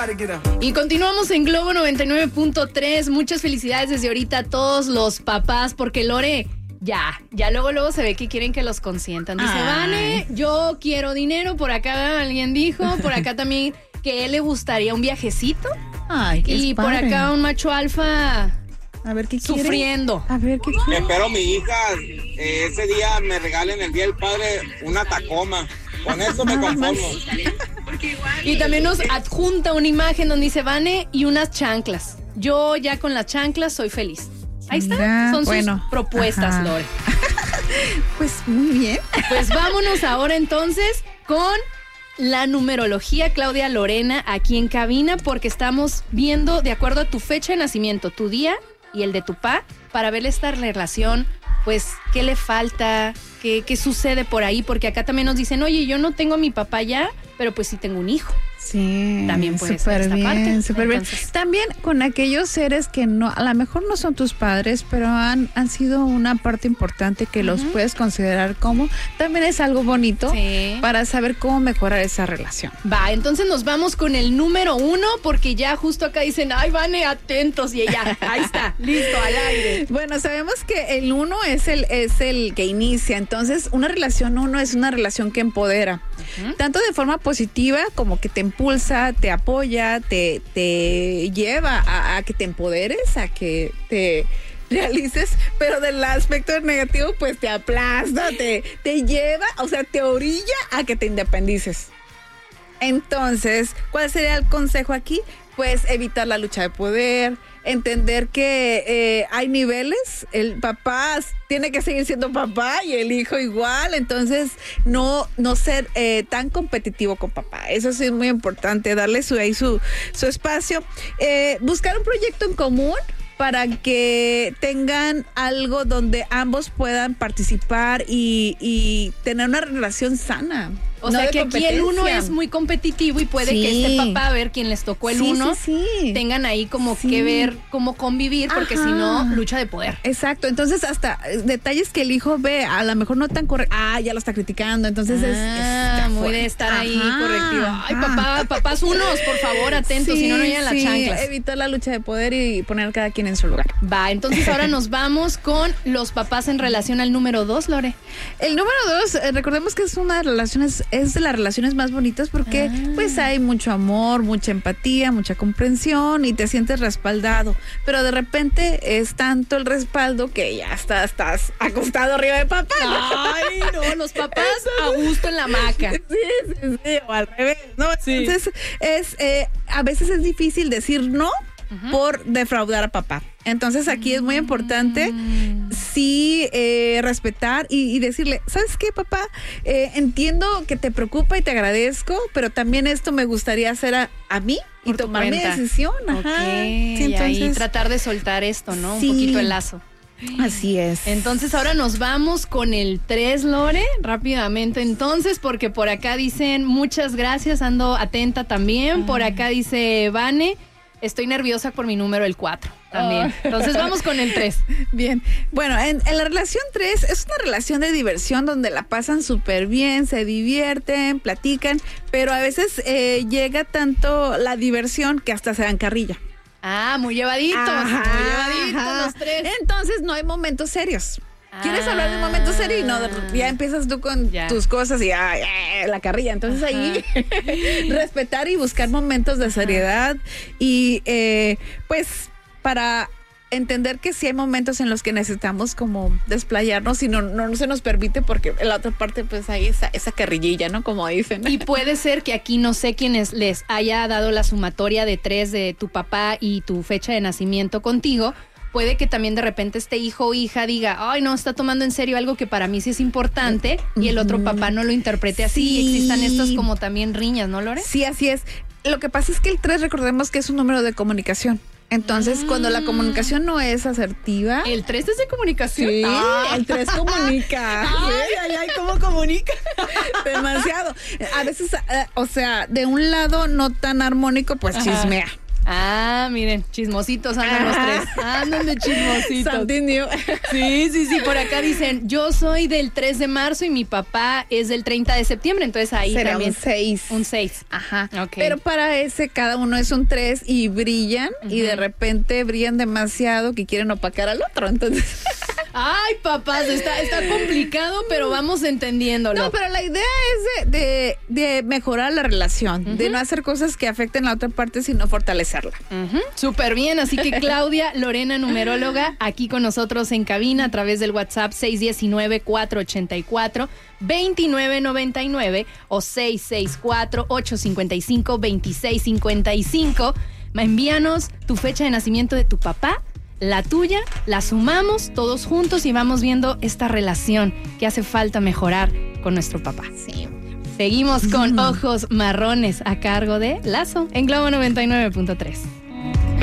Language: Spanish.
Y continuamos en Globo 99.3. Muchas felicidades desde ahorita a todos los papás, porque Lore, ya luego se ve que quieren que los consientan. Dice, Vane, yo quiero dinero. Por acá alguien dijo, por acá también que él le gustaría un viajecito. Ay, qué y por padre. acá un macho alfa. A ver qué quiere. Sufriendo. A ver qué quiere. Espero mi hija ese día me regalen el Día del Padre una Tacoma. Con eso me conformo. Y también nos adjunta una imagen donde dice Vane y unas chanclas. Yo ya con las chanclas soy feliz. Ahí está. Mira, Son bueno, sus propuestas, ajá. Lore. Pues muy bien. Pues vámonos ahora entonces con la numerología, Claudia Lorena, aquí en cabina, porque estamos viendo de acuerdo a tu fecha de nacimiento, tu día y el de tu papá, para ver esta relación, pues, qué le falta, qué sucede por ahí, porque acá también nos dicen, oye, yo no tengo a mi papá ya, pero pues sí tengo un hijo. Sí, También puede ser esta parte. súper bien. Entonces, También con aquellos seres que no, a lo mejor no son tus padres, pero han sido una parte importante que los puedes considerar como, también es algo bonito sí. para saber cómo mejorar esa relación. Va, entonces nos vamos con el número 1, porque ya justo acá dicen, ay, Vane, atentos, y ella, ahí está, listo, al aire. Bueno, sabemos que el 1 es el que inicia, entonces una relación 1 es una relación que empodera, tanto de forma positiva como que te impulsa, te apoya, te lleva a que te empoderes, a que te realices, pero del aspecto negativo pues te aplasta, te lleva, o sea, te orilla a que te independices. Entonces, ¿cuál sería el consejo aquí? Pues evitar la lucha de poder, entender que hay niveles, el papá tiene que seguir siendo papá y el hijo igual, entonces no ser tan competitivo con papá, eso sí es muy importante, darle su espacio, buscar un proyecto en común para que tengan algo donde ambos puedan participar y tener una relación sana. O sea, que aquí el 1 es muy competitivo y puede que este papá, a ver quién les tocó el 1, tengan ahí como que ver cómo convivir, porque si no, lucha de poder. Exacto, entonces hasta detalles que el hijo ve, a lo mejor no tan correcto, ya lo está criticando, entonces es muy de estar ahí correctivo. Ay, papás unos, por favor, atentos, si no llegan las chanclas. Evitar la lucha de poder y poner cada quien en su lugar. Va, entonces ahora nos vamos con los papás en relación al número 2, Lore. El número 2, recordemos que es una relación, es de las relaciones más bonitas porque pues hay mucho amor, mucha empatía, mucha comprensión y te sientes respaldado, pero de repente es tanto el respaldo que ya estás acostado arriba de papá. Ay, no, los papás a gusto en la hamaca. Sí, o al revés, ¿no? Sí. Entonces a veces es difícil decir no por defraudar a papá. Entonces aquí es muy importante sí respetar y decirle, ¿sabes qué, papá? Entiendo que te preocupa y te agradezco, pero también esto me gustaría hacer a mí y tomar mi decisión. Okay. Sí, entonces, y ahí tratar de soltar esto, ¿no? Sí. Un poquito el lazo. Así es. Entonces ahora nos vamos con el 3, Lore, rápidamente entonces, porque por acá dicen muchas gracias, ando atenta también. Por acá dice Vane, estoy nerviosa por mi número, el 4 también. Entonces vamos con el 3. Bien. Bueno, en la relación 3 es una relación de diversión donde la pasan súper bien, se divierten, platican, pero a veces llega tanto la diversión que hasta se dan carrilla. Muy llevaditos, los 3. Entonces no hay momentos serios. ¿Quieres hablar de un momento serio? Y no, ya empiezas tú con tus cosas y la carrilla. Entonces ahí respetar y buscar momentos de seriedad y pues para entender que sí hay momentos en los que necesitamos como desplayarnos y no se nos permite porque en la otra parte pues hay esa carrillilla, ¿no? Como dicen. Y puede ser que aquí no sé quiénes les haya dado la sumatoria de 3 de tu papá y tu fecha de nacimiento contigo. Puede que también de repente este hijo o hija diga, ay, no, está tomando en serio algo que para mí sí es importante y el otro papá no lo interprete así y existan estas como también riñas, ¿no, Lore? Sí, así es. Lo que pasa es que el 3, recordemos que es un número de comunicación. Entonces, cuando la comunicación no es asertiva... ¿El 3 es de comunicación? Sí, el 3 comunica. Ay, ¿cómo comunica? Demasiado. A veces, o sea, de un lado no tan armónico, pues chismea. Ah, miren, chismositos andan los tres. Andan de chismositos. Something new. Sí. Por acá dicen, yo soy del 3 de marzo y mi papá es del 30 de septiembre. Entonces ahí será también. un 6. Un 6. Ajá. Ok. Pero para ese, cada uno es un 3 y brillan. Y de repente brillan demasiado que quieren opacar al otro. Entonces. Ay, papás, está complicado, pero vamos entendiéndolo. No, pero la idea es de mejorar la relación, de no hacer cosas que afecten a la otra parte, sino fortalecerla. Súper bien, así que Claudia Lorena, numeróloga, aquí con nosotros en cabina a través del WhatsApp 619-484-2999 o 664-855-2655. Envíanos tu fecha de nacimiento de tu papá, la tuya, la sumamos todos juntos y vamos viendo esta relación que hace falta mejorar con nuestro papá. Sí. Seguimos con Ojos Marrones a cargo de Lazo en Globo 99.3.